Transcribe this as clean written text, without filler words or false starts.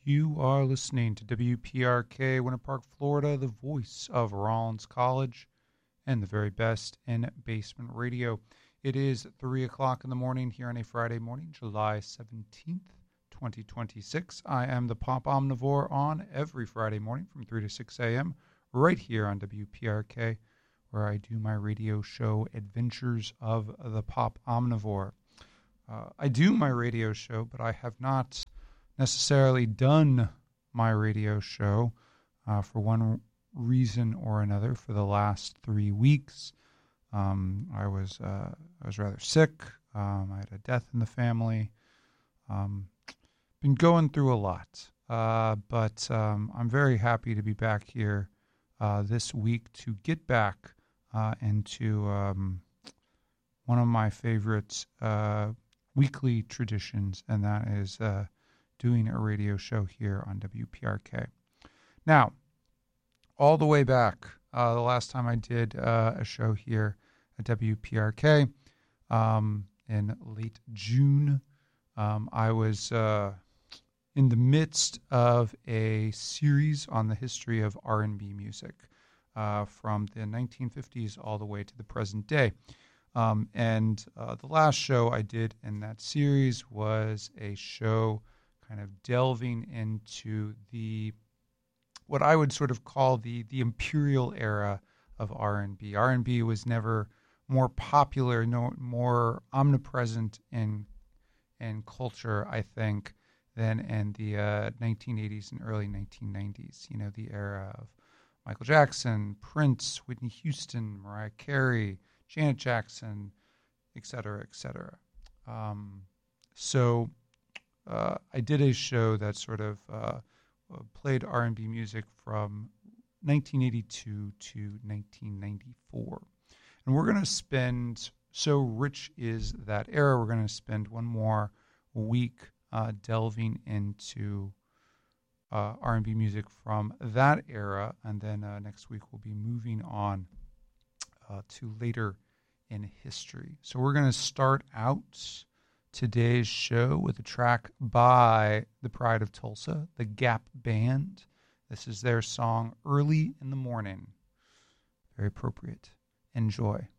You are listening to WPRK, Winter Park, Florida, the voice of Rollins College and the very best in basement radio. It is 3 o'clock in the morning here on a Friday morning, July 17th, 2026. I am the Pop Omnivore on every Friday morning from 3 to 6 a.m. right here on WPRK, where I do my radio show, Adventures of the Pop Omnivore. I do my radio show, but I have not necessarily done my radio show for one reason or another for the last 3 weeks. I was rather sick. I had a death in the family. Been going through a lot, but I'm very happy to be back here this week to get back into one of my favorite weekly traditions, and that is doing a radio show here on WPRK. Now, all the way back, the last time I did a show here at WPRK in late June, I was in the midst of a series on the history of R&B music from the 1950s all the way to the present day. And the last show I did in that series was a show kind of delving into what I would sort of call the imperial era of R&B. R&B was never more popular, no more omnipresent in culture, I think, than in the 1980s and early 1990s. You know, the era of Michael Jackson, Prince, Whitney Houston, Mariah Carey, Janet Jackson, et cetera, et cetera. So I did a show that sort of played R&B music from 1982 to 1994. And we're going to spend, so rich is that era, we're going to spend one more week delving into R&B music from that era. And then next week we'll be moving on to later in history. So we're going to start out today's show with a track by the Pride of Tulsa, the Gap Band. This is their song, Early in the Morning. Very appropriate. Enjoy.